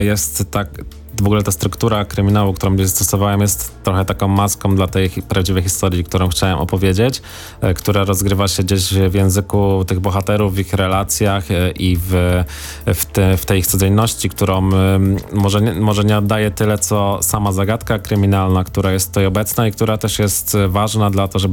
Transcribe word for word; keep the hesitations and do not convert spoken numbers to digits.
Jest tak, w ogóle ta struktura kryminału, którą gdzieś stosowałem, jest trochę taką maską dla tej hi- prawdziwej historii, którą chciałem opowiedzieć, e, która rozgrywa się gdzieś w języku tych bohaterów, w ich relacjach e, i w, w, te, w tej ich codzienności, którą em, może, nie, może nie oddaje tyle, co sama zagadka kryminalna, która jest tutaj obecna i która też jest ważna dla to, żeby